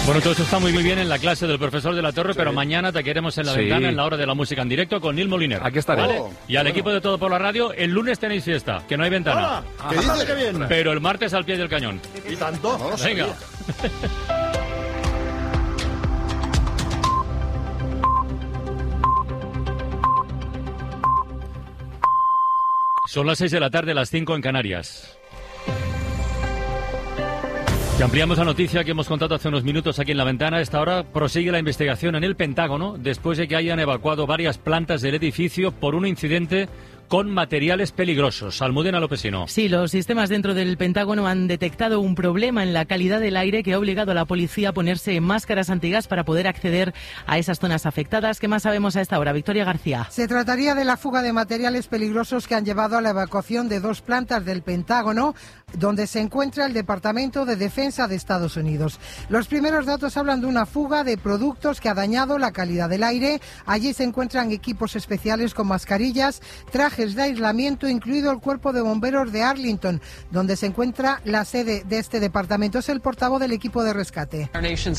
Bueno, todo eso está muy bien en la clase del profesor de la Torre, pero mañana te queremos en la ventana, en la hora de la música en directo, con Neil Moliner. Aquí estaré. ¿Vale? Y al equipo de Todo por la Radio, el lunes tenéis fiesta, que no hay ventana. ¿Qué dices? Qué bien. Pero el martes al pie del cañón. ¿Y tanto? No lo sabía. Venga. Son las 6 de la tarde, las 5 en Canarias. Y ampliamos la noticia que hemos contado hace unos minutos aquí en la ventana. A esta hora prosigue la investigación en el Pentágono después de que hayan evacuado varias plantas del edificio por un incidente con materiales peligrosos. Almudena Lopesino. Sí, los sistemas dentro del Pentágono han detectado un problema en la calidad del aire que ha obligado a la policía a ponerse máscaras antigas para poder acceder a esas zonas afectadas. ¿Qué más sabemos a esta hora? Victoria García. Se trataría de la fuga de materiales peligrosos que han llevado a la evacuación de 2 plantas del Pentágono, donde se encuentra el Departamento de Defensa de Estados Unidos. Los primeros datos hablan de una fuga de productos que ha dañado la calidad del aire. Allí se encuentran equipos especiales con mascarillas, trajes de aislamiento, incluido el Cuerpo de Bomberos de Arlington, donde se encuentra la sede de este departamento. Es el portavoz del equipo de rescate.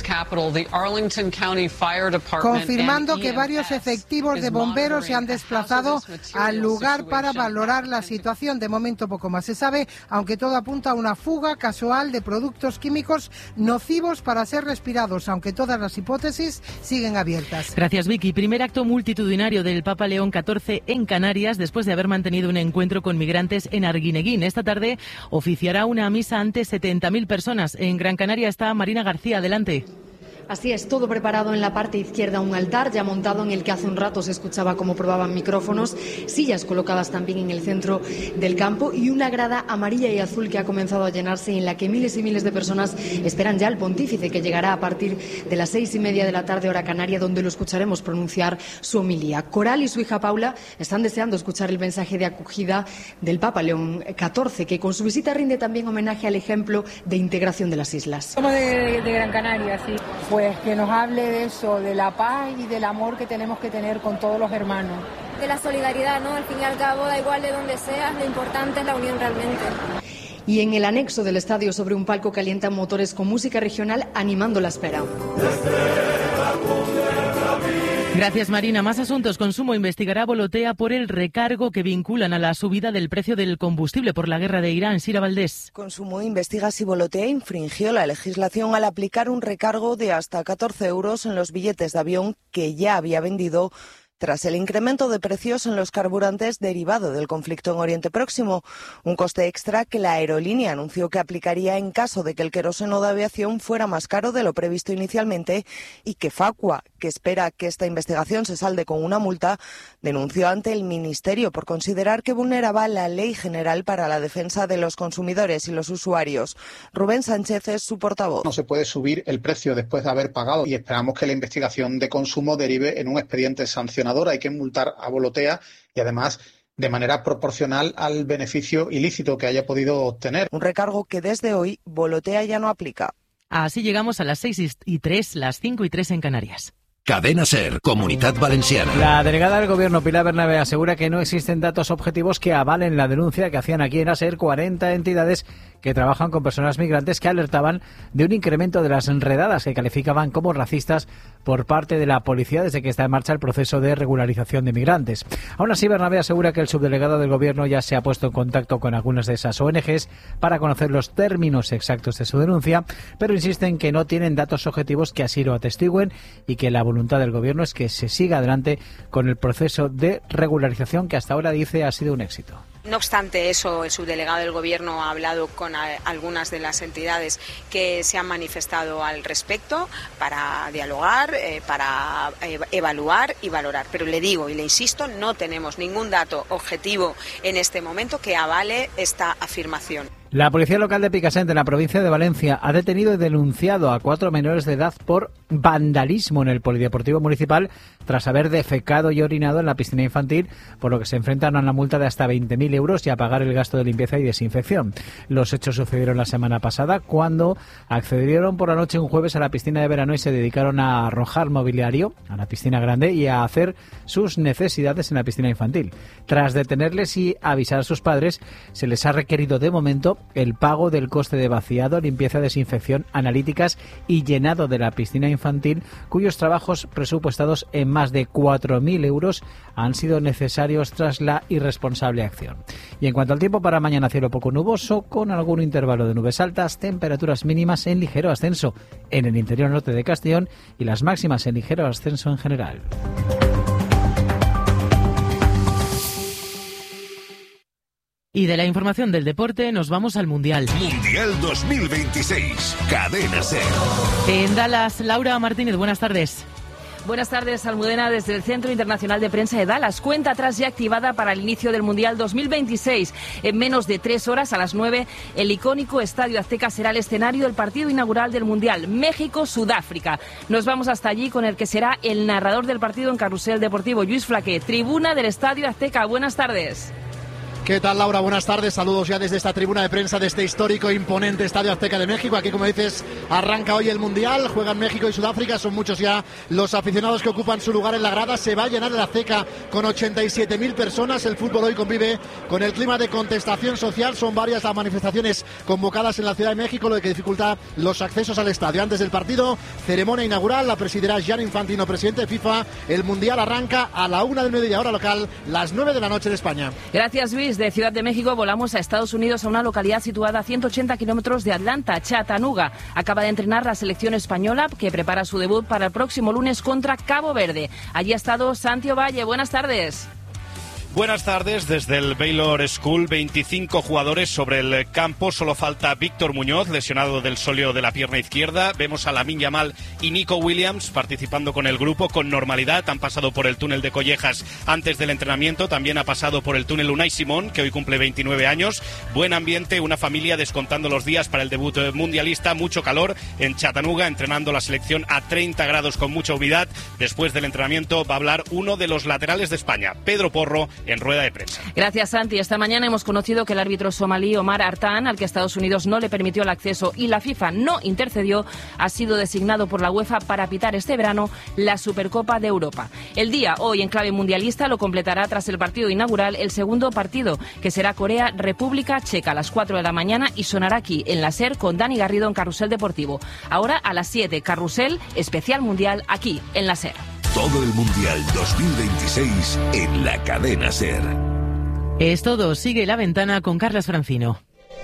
Confirmando que varios efectivos de bomberos se han desplazado al lugar para valorar la situación. De momento poco más se sabe, aunque todo apunta a una fuga casual de productos químicos nocivos para ser respirados, aunque todas las hipótesis siguen abiertas. Gracias, Vicky. Primer acto multitudinario del Papa León XIV en Canarias, después de haber mantenido un encuentro con migrantes en Arguineguín. Esta tarde oficiará una misa ante 70.000 personas. En Gran Canaria está Marina García. Adelante. Así es, todo preparado en la parte izquierda, un altar ya montado en el que hace un rato se escuchaba cómo probaban micrófonos, sillas colocadas también en el centro del campo y una grada amarilla y azul que ha comenzado a llenarse, en la que miles y miles de personas esperan ya al pontífice, que llegará a partir de las 6:30 de la tarde hora canaria, donde lo escucharemos pronunciar su homilía. Coral y su hija Paula están deseando escuchar el mensaje de acogida del Papa León XIV, que con su visita rinde también homenaje al ejemplo de integración de las islas. Como de Gran Canaria, sí. Pues que nos hable de eso, de la paz y del amor que tenemos que tener con todos los hermanos. De la solidaridad, ¿no? Al fin y al cabo, da igual de dónde seas, lo importante es la unión realmente. Y en el anexo del estadio, sobre un palco, calientan motores con música regional animando la espera. Gracias, Marina. Más asuntos. Consumo investigará a Volotea por el recargo que vinculan a la subida del precio del combustible por la guerra de Irán. Sira Valdés. Consumo investiga si Volotea infringió la legislación al aplicar un recargo de hasta 14 euros en los billetes de avión que ya había vendido tras el incremento de precios en los carburantes derivado del conflicto en Oriente Próximo, un coste extra que la aerolínea anunció que aplicaría en caso de que el queroseno de aviación fuera más caro de lo previsto inicialmente, y que Facua, que espera que esta investigación se salde con una multa, denunció ante el Ministerio por considerar que vulneraba la Ley General para la Defensa de los Consumidores y los Usuarios. Rubén Sánchez es su portavoz. No se puede subir el precio después de haber pagado, y esperamos que la investigación de consumo derive en un expediente sancionador. Hay que multar a Volotea y además de manera proporcional al beneficio ilícito que haya podido obtener. Un recargo que desde hoy Volotea ya no aplica. Así llegamos a las 6:03, las 5:03 en Canarias. Cadena SER, Comunitat Valenciana. La delegada del Gobierno, Pilar Bernabé, asegura que no existen datos objetivos que avalen la denuncia que hacían aquí en SER 40 entidades que trabajan con personas migrantes que alertaban de un incremento de las enredadas que calificaban como racistas por parte de la policía desde que está en marcha el proceso de regularización de migrantes. Aún así, Bernabé asegura que el subdelegado del Gobierno ya se ha puesto en contacto con algunas de esas ONGs para conocer los términos exactos de su denuncia, pero insisten que no tienen datos objetivos que así lo atestiguen y que la voluntad del Gobierno es que se siga adelante con el proceso de regularización que hasta ahora, dice, ha sido un éxito. No obstante eso, el subdelegado del Gobierno ha hablado con algunas de las entidades que se han manifestado al respecto para dialogar, para evaluar y valorar. Pero le digo y le insisto, no tenemos ningún dato objetivo en este momento que avale esta afirmación. La policía local de Picassent, en la provincia de Valencia, ha detenido y denunciado a 4 menores de edad por vandalismo en el Polideportivo Municipal tras haber defecado y orinado en la piscina infantil, por lo que se enfrentan a una multa de hasta 20.000 euros y a pagar el gasto de limpieza y desinfección. Los hechos sucedieron la semana pasada cuando accedieron por la noche un jueves a la piscina de verano y se dedicaron a arrojar mobiliario a la piscina grande y a hacer sus necesidades en la piscina infantil. Tras detenerles y avisar a sus padres, se les ha requerido de momento el pago del coste de vaciado, limpieza, desinfección, analíticas y llenado de la piscina infantil, cuyos trabajos presupuestados en más de 4.000 euros han sido necesarios tras la irresponsable acción. Y en cuanto al tiempo, para mañana cielo poco nuboso, con algún intervalo de nubes altas, temperaturas mínimas en ligero ascenso en el interior norte de Castellón y las máximas en ligero ascenso en general. Y de la información del deporte nos vamos al Mundial. Mundial 2026, Cadena SER. En Dallas, Laura Martínez, buenas tardes. Buenas tardes, Almudena, desde el Centro Internacional de Prensa de Dallas. Cuenta atrás ya activada para el inicio del Mundial 2026. En menos de 3 horas, a las 9, el icónico Estadio Azteca será el escenario del partido inaugural del Mundial, México-Sudáfrica. Nos vamos hasta allí con el que será el narrador del partido en Carrusel Deportivo, Lluís Flaqué, tribuna del Estadio Azteca. Buenas tardes. ¿Qué tal, Laura? Buenas tardes. Saludos ya desde esta tribuna de prensa de este histórico e imponente Estadio Azteca de México. Aquí, como dices, arranca hoy el Mundial. Juegan México y Sudáfrica. Son muchos ya los aficionados que ocupan su lugar en la grada. Se va a llenar el Azteca con 87.000 personas. El fútbol hoy convive con el clima de contestación social. Son varias las manifestaciones convocadas en la Ciudad de México, lo que dificulta los accesos al estadio. Antes del partido, ceremonia inaugural. La presidirá Gianni Infantino, presidente de FIFA. El Mundial arranca a la 1 del mediodía, hora local, las 9 de la noche de España. Gracias, Luis. De Ciudad de México volamos a Estados Unidos, a una localidad situada a 180 kilómetros de Atlanta, Chattanooga. Acaba de entrenar la selección española, que prepara su debut para el próximo lunes contra Cabo Verde. Allí ha estado Santi Ovalle. Buenas tardes. Buenas tardes, desde el Baylor School, 25 jugadores sobre el campo, solo falta Víctor Muñoz, lesionado del sóleo de la pierna izquierda. Vemos a Lamine Yamal y Nico Williams participando con el grupo con normalidad. Han pasado por el túnel de Collejas antes del entrenamiento, también ha pasado por el túnel Unai Simón, que hoy cumple 29 años. Buen ambiente, una familia descontando los días para el debut mundialista, mucho calor en Chattanooga, entrenando la selección a 30 grados con mucha humedad. Después del entrenamiento va a hablar uno de los laterales de España, Pedro Porro, en rueda de prensa. Gracias, Santi. Esta mañana hemos conocido que el árbitro somalí Omar Artan, al que Estados Unidos no le permitió el acceso y la FIFA no intercedió, ha sido designado por la UEFA para pitar este verano la Supercopa de Europa. El día hoy en clave mundialista lo completará tras el partido inaugural el segundo partido, que será Corea-República Checa a las 4 de la mañana y sonará aquí en la SER con Dani Garrido en Carrusel Deportivo. Ahora a las 7, Carrusel, especial mundial aquí en la SER. Todo el Mundial 2026 en la Cadena SER. Es todo. Sigue La Ventana con Carlas Francino.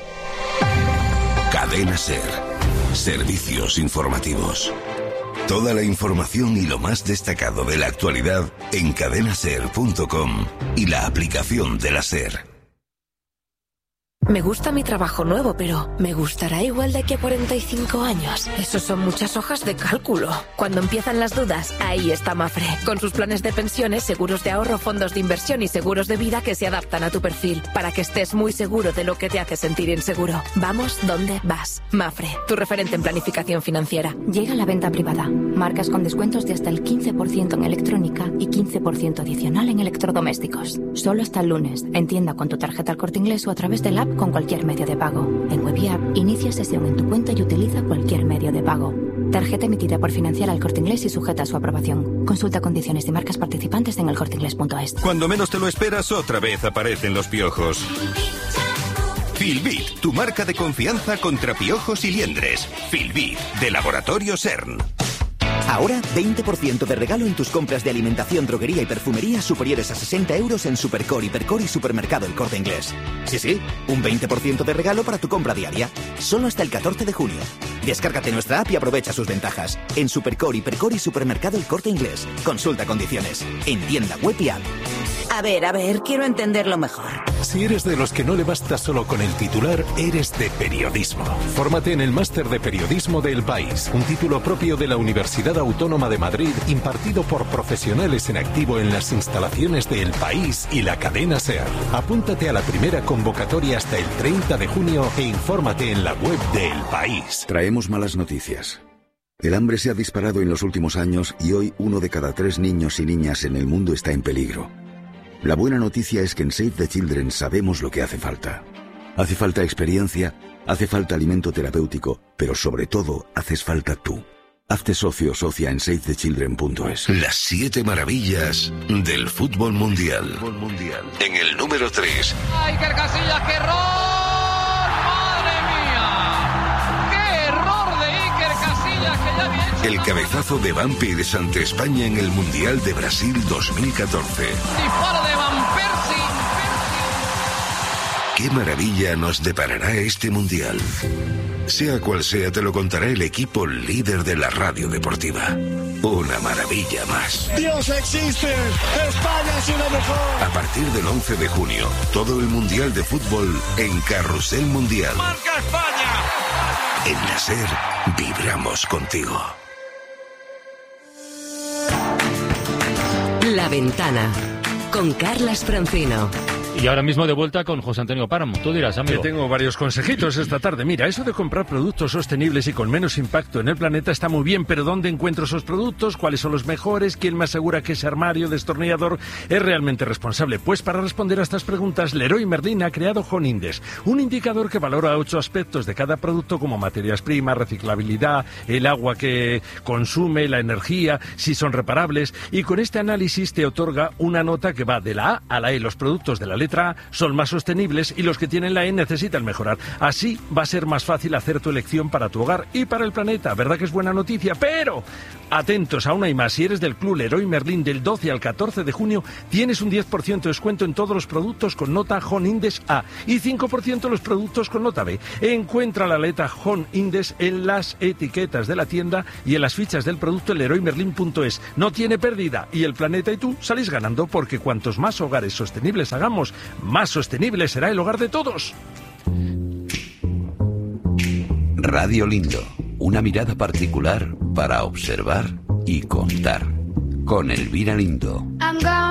Cadena SER. Servicios informativos. Toda la información y lo más destacado de la actualidad en cadenaser.com y la aplicación de la SER. Me gusta mi trabajo nuevo, pero ¿me gustará igual de aquí a 45 años? Eso son muchas hojas de cálculo. Cuando empiezan las dudas, ahí está Mafre. Con sus planes de pensiones, seguros de ahorro, fondos de inversión y seguros de vida que se adaptan a tu perfil, para que estés muy seguro de lo que te hace sentir inseguro. Vamos donde vas. Mafre, tu referente en planificación financiera. Llega la venta privada. Marcas con descuentos de hasta el 15% en electrónica y 15% adicional en electrodomésticos. Solo hasta el lunes. En tienda con tu tarjeta El Corte Inglés o a través del app con cualquier medio de pago. En web y app, inicia sesión en tu cuenta y utiliza cualquier medio de pago. Tarjeta emitida por Financiera El Corte Inglés y sujeta a su aprobación. Consulta condiciones y marcas participantes en elcorteinglés.es. Cuando menos te lo esperas, otra vez aparecen los piojos. Filbit, tu marca de confianza contra piojos y liendres. Filbit, de Laboratorio CERN. Ahora, 20% de regalo en tus compras de alimentación, droguería y perfumería superiores a 60 euros en Supercore, Hipercore y Supermercado El Corte Inglés. Sí, un 20% de regalo para tu compra diaria. Solo hasta el 14 de junio. Descárgate nuestra app y aprovecha sus ventajas. En Supercore, Hipercore y Supermercado El Corte Inglés. Consulta condiciones. En tienda web y app. A ver, quiero entenderlo mejor. Si eres de los que no le basta solo con el titular, eres de periodismo. Fórmate en el Máster de Periodismo de El País, un título propio de la Universidad Autónoma de Madrid, impartido por profesionales en activo en las instalaciones de El País y la cadena SER. Apúntate a la primera convocatoria hasta el 30 de junio e infórmate en la web de El País. Traemos malas noticias. El hambre se ha disparado en los últimos años y hoy 1 de cada 3 niños y niñas en el mundo está en peligro. La buena noticia es que en Save the Children sabemos lo que hace falta. Hace falta experiencia, hace falta alimento terapéutico, pero sobre todo haces falta tú. Hazte socio o socia en SaveTheChildren.es. Las 7 maravillas del fútbol mundial. En el número 3. Iker Casillas, qué error. ¡Madre mía! ¡Qué error de Iker Casillas que ya había hecho! El cabezazo de Vampi de Santa España en el Mundial de Brasil 2014. Disparo de Van Persie. ¿Qué maravilla nos deparará este Mundial? Sea cual sea, te lo contará el equipo líder de la radio deportiva. Una maravilla más. ¡Dios existe! ¡España es lo mejor! A partir del 11 de junio, todo el Mundial de Fútbol en Carrusel Mundial. ¡Marca España! En la SER, vibramos contigo. La Ventana, con Carlas Francino. Y ahora mismo de vuelta con José Antonio Páramo. Tú dirás, amigo. Yo tengo varios consejitos esta tarde. Mira, eso de comprar productos sostenibles y con menos impacto en el planeta está muy bien, pero ¿dónde encuentro esos productos? ¿Cuáles son los mejores? ¿Quién me asegura que ese armario destornillador es realmente responsable? Pues para responder a estas preguntas, Leroy Merlin ha creado Home Index, un indicador que valora 8 aspectos de cada producto como materias primas, reciclabilidad, el agua que consume, la energía, si son reparables, y con este análisis te otorga una nota que va de la A a la E. Los productos de la letra A son más sostenibles y los que tienen la E necesitan mejorar. Así va a ser más fácil hacer tu elección para tu hogar y para el planeta. ¿Verdad que es buena noticia? Pero atentos, aún hay más. Si eres del Club Leroy Merlin del 12 al 14 de junio, tienes un 10% de descuento en todos los productos con nota Home Index A y 5% en los productos con nota B. Encuentra la letra Home Index en las etiquetas de la tienda y en las fichas del producto en leroymerlin.es. No tiene pérdida y el planeta y tú salís ganando, porque cuantos más hogares sostenibles hagamos, más sostenible será el hogar de todos. Radio Lindo, una mirada particular para observar y contar. Con Elvira Lindo.